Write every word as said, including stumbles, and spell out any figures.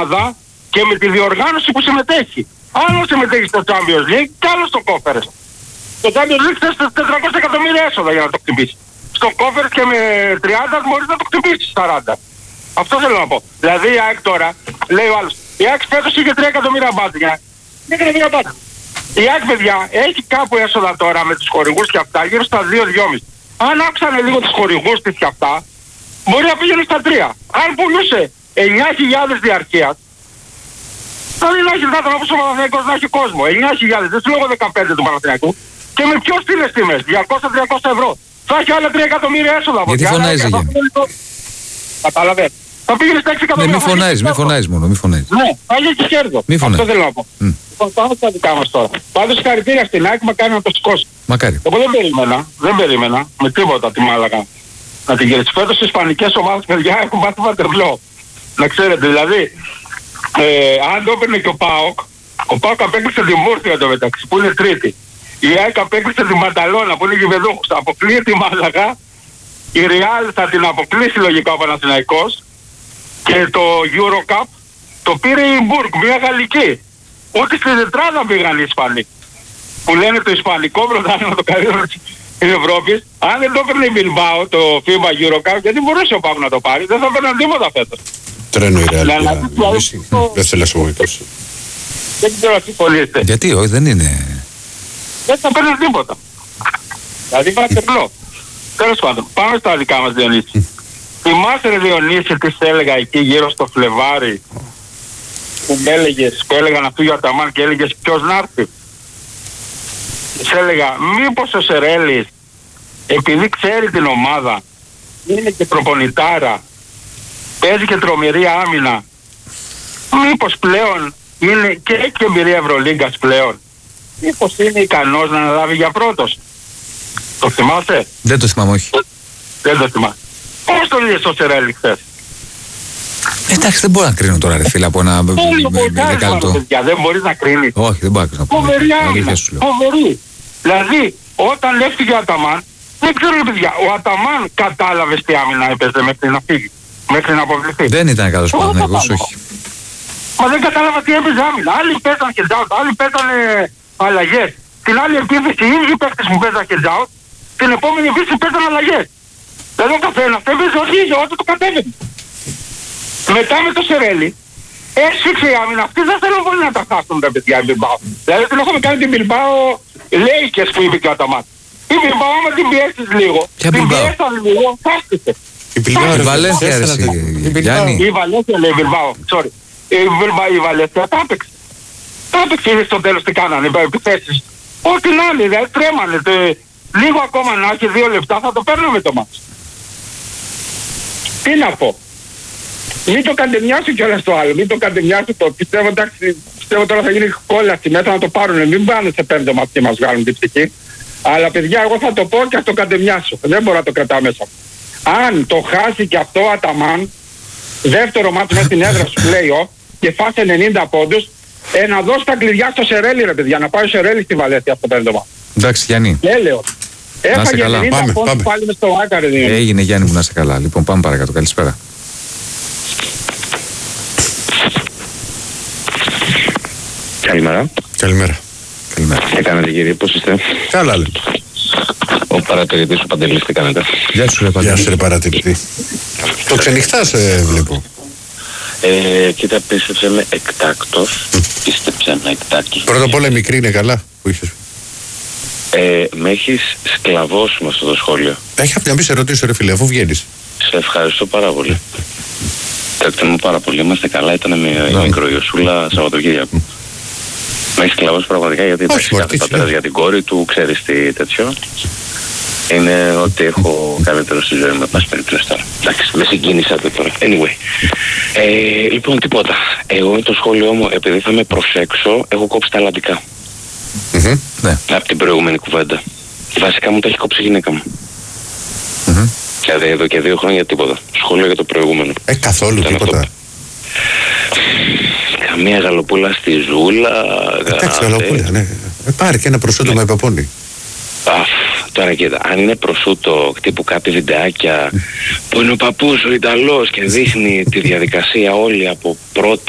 ομάδα και με τη διοργάνωση που συμμετέχει. Άλλο συμμετέχει στο Champions League και άλλο στο Conference. Το Champions League θες τετρακόσια εκατομμύρια έσοδα για να το χτυπήσει. Στο Conference και με τριάντα μπορείς να το χτυπήσεις σαράντα. Αυτό θέλω να πω. Δηλαδή η ΑΕΚ τώρα, λέει ο άλλος, η ΑΕΚ φέτος είχε τρία εκατομμύρια μπάτια. τρία εκατομμύρια μπάτια. Η ΑΕΚ, παιδιά, έχει κάπου έσοδα τώρα με τους χορηγούς και αυτά γύρω στα δύο με δυόμισι. Αν άκουσανε λίγο τους χορηγούς της και αυτά, μπορεί να πήγαινε στα τρία. Αν πουλούσε εννιά χιλιάδες διαρκείας, δηλαδή να έχει δάτομα όπως ο Παναθηναϊκός να έχει κόσμο. εννιά χιλιάδες, δεν σου λέγω δεκαπέντε του Παναθηναϊκού. Και με πιο στήλες τιμές, διακόσια με τριακόσια ευρώ. Θα έχει άλλα τρία εκατομμύρια έσοδα. Γιατί φωνάζει, Γιάννη. Κατάλαβε. Θα πήγαινε στα έξι εκατομμύρια. Ναι, μη φωνάζεις, μη φωνάζεις μόνο, μη φωνάζεις. Ναι, θα έχει και κέρδο. Αυτό θέλω να πω. Mm. Λοιπόν, πάμε στα δικά μας τώρα. Πάντως συγχαρητήρια στην ΑΕΚ, μακάρι να το σηκώσει. Μακάρι. Εγώ δεν περίμενα, δεν περίμενα με τίποτα τη Μάλαγα να την γυρίσει. Φέτος οι ισπανικές ομάδες, παιδιά, έχουν μάθει βατερλό. Να ξέρετε, δηλαδή, ε, αν το έπαιρνε και ο ΠΑΟΚ, ο ΠΑΟΚ απέκλεισε τη Μούρθια εντωμεταξύ, που είναι τρίτη. Η ΑΕΚ απέκλεισε τη Μανταλώνα, που είναι γηπεδούχος. Αποκλείει τη Μάλαγα. Η Real θα την αποκλείσει λογικά ο Παναθηναϊκός. Και το Eurocup το πήρε η Μπουργκ, μια γαλλική. Ούτε στη τετράδα πήγαν οι Ισπανοί. Που λένε το Ισπανικό πρωτάθλημα το καλύτερο της Ευρώπης. Αν δεν το έπαιρνε η Bilbao, το φίμπα Eurocup, γιατί μπορούσε ο ΠΑΟΚ να το πάρει, δεν θα παίρναν τίποτα φέτος. Τρένο η Real. Δεν θέλω να σου βοηθήσω. Δεν ξέρω τι πολίτε. Γιατί, όχι, δεν είναι. Δεν θα παίρναν τίποτα. Δηλαδή βατερλό. Τέλος πάντων, πάμε στα δικά μας, Διονύση. Θυμάσαι, ρε Διονύση, τι σε έλεγα εκεί γύρω στο Φλεβάρι, που με έλεγες, που έλεγα να φύγει ο Αταμάν και έλεγες ποιος να έρθει. Σε έλεγα, μήπως ο Σερέλης, επειδή ξέρει την ομάδα, είναι και προπονητάρα, παίζει και τρομερή άμυνα, μήπως πλέον είναι και έχει και εμπειρία Ευρωλίγκας πλέον, μήπως είναι ικανός να αναλάβει για πρώτος. Το θυμάσαι? Δεν το θυμάμαι, όχι. Δεν το θυμάμαι. Πώς το λες ο Σερέλη χθες? Εντάξει, δεν μπορώ να κρίνω τώρα, ρε φίλε, από ένα δεκάλεπτο. Δεν μπορείς να κρίνεις. Όχι, δεν μπορώ να κρίνω. Φοβερή άμυνα. Φοβερή. Δηλαδή, όταν έφυγε ο Αταμάν, δεν ξέρω, ρε παιδιά, ο Αταμάν κατάλαβε τι άμυνα έπαιζε μέχρι να φύγει. Μέχρι να αποβληθεί. Δεν ήταν καλός Παναθηναϊκός, όχι. Μα δεν κατάλαβα τι έπαιζε άμυνα. Άλλοι παίζαν και τζάουτ, άλλοι παίζαν αλλαγές. Την άλλη επίθεση, οι ίδιοι παίκτες που παίζαν και τζάουτ, την επόμενη επίθεση παίζαν αλλαγές. Δηλαδή ο καθένας έπαιζε ό,τι ό,τι του κατέβαινε. Μετά με το Σερέλι, έσφιξε η άμυνα αυτή, δεν θέλω πολύ να τα χάσουν τα παιδιά η Bilbao. Δηλαδή την έχουμε κάνει την Bilbao Lakers που είπε και ο Αταμάν. Η Bilbao άμα την πιέσεις λίγο, την πιέσαν λίγο, χάστηκε. Η Βαλένθια, ρε Γιάννη. Η Βαλένθια λέει Bilbao, sorry. Η Βαλένθια τα έπαιξε. Τα έπαιξε, είδες στο τέλος τι κάνανε, επιθέσεις. Ό,τι να είναι, δηλαδή τρέμανε. Λίγο ακόμα να έχει δύο λεπτά θα το παίρνουμε το μάτς. Τι να πω. Μην το καντεμιάσουν κιόλας το άλλο. Μην το καντεμιάσουν το. Πιστεύω, εντάξει, πιστεύω τώρα θα γίνει κόλαση μέσα να το πάρουν. Μην πάνε σε πέμπτο μάτς και μας βγάλουν την ψυχή. Αλλά παιδιά, εγώ θα το πω και θα το καντεμιάσω. Δεν μπορώ να το κρατάω μέσα. Αν το χάσει και αυτό ο Αταμάν, δεύτερο μάτς μέσα στην έδρα σου πλέον και φάσει ενενήντα πόντους, ε, να δώσει τα κλειδιά στο Σερέλι, ρε παιδιά, να πάει ο Σερέλι στη Βαλένθια αυτό το πέμπτο μάτς. Εντάξει, Γιάννη. Έλεω. Έφαγε ενενήντα πόντους πάλι μες στο Άκαρε. Έγινε, Γιάννη μου, να είσαι καλά. Λοιπόν, πάμε παρακάτω. Καλησπέρα. Καλημέρα. Καλημέρα. Καλημέρα. Τι κάνετε κύριε, πώς είστε? Καλά λέτε. Ο παρατηρητής ο Παντελής, τι κάνετε? Γεια σου ρε Παντελή. Γεια σου ρε παρατηρητή. Το ξενυχτάς ε, βλέπω. Ε, κοίτα, πίστεψε με εκτάκτος. Πίστεψε με εκτάκτος. Πρώτα απ' όλα η μικρή είναι καλά που είχες. Ε, με έχεις σκλαβώσει με αυτό το σχόλιο. Έχει να πει σε ρωτήσω ρε φίλε, αφού βγαίνεις. Σε ευχαριστώ πάρα πολύ. Το εκτιμώ πάρα πολύ. Είμαστε καλά, ήταν με η μικρογιοσούλα Σαββατοκύριακο. Με έχει σκλαβώσει πραγματικά γιατί εντάξει, κάθε πατέρας για την κόρη του, ξέρεις τι τέτοιο. Είναι ότι έχω καλύτερο στη ζωή μου, πάση περιπτώσει τώρα. Εντάξει, με συγκίνησατε τώρα. Anyway. Ε, λοιπόν, τίποτα. Εγώ το σχόλιο μου, επειδή θα με προσέξω, έχω κόψει τα αλλαντικά. Mm-hmm. Ναι. Από την προηγούμενη κουβέντα. Βασικά μου τα έχει κόψει η γυναίκα μου. Mm-hmm. Δηλαδή εδώ και δύο χρόνια τίποτα. Σχόλιο για το προηγούμενο. Ε, καθόλου ήταν τίποτα. Αυτό. Καμία γαλοπούλα στη ζούλα. Εντάξει, γαλοπούλα, ναι. Ε, πάρε και ένα προσούτο ναι. με παπώνει. Αφ, τώρα κοίτα, αν είναι προσούτο τύπου κάτι βιντεάκια που είναι ο παππούς ο Ιταλός και δείχνει τη διαδικασία όλη από πρώτη